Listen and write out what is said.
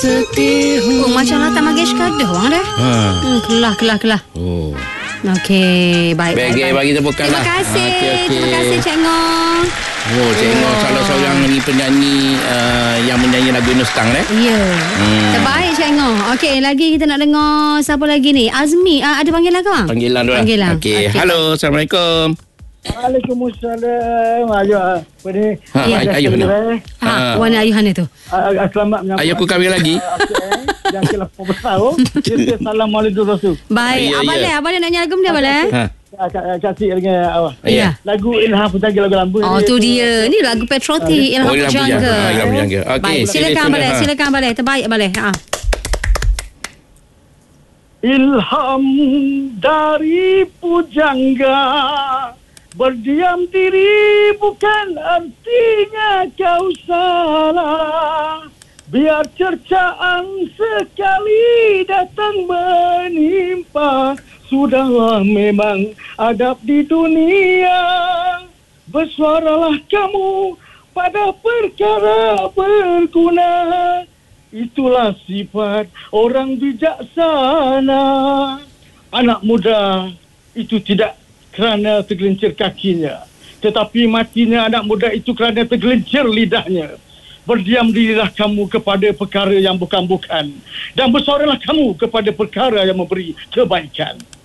Oh, macam Lata Mangeshkar dah orang dah. Kelah. Oh. Okey, baik. Bagi tepukan Terima lah. kasih. Okey. Terima kasih Cik Ngong. Oh, Cik Ngong salah seorang ni penyanyi yang menyanyi lagu Nustang Ya. Terbaik Cik Ngong. Okey, lagi kita nak dengar siapa lagi ni? Azmi, ada panggilan ke bang? Panggilan dulu. Panggilan. Okey. Halo, Assalamualaikum. Waalaikumsalam. Ayuh, apa ni? Ayuh ni. Warna ayuhan itu. Selamat menyambut. Ayuh aku kahwin lagi. Yang ke-8 besar. Assalamualaikum Rasul. Baik. Abang nak nyanyi lagu dia boleh? Kasih dengan awak. Ya. Lagu Ilham Pujangga, lagu lambu. Oh, tu dia. Ni lagu patriotik Ilham Pujangga. Ilham Pujangga. Okey. Baik, silakan boleh. Terbaik boleh. Ilham dari Pujangga, berdiam diri bukan artinya kau salah. Biar cercaan sekali datang menimpa, sudahlah memang adab di dunia. Bersuaralah kamu pada perkara berguna. Itulah sifat orang bijaksana. Anak muda itu tidak kerana tergelincir kakinya, tetapi matinya anak muda itu kerana tergelincir lidahnya. Berdiam dirilah kamu kepada perkara yang bukan-bukan, dan bersuaralah kamu kepada perkara yang memberi kebaikan.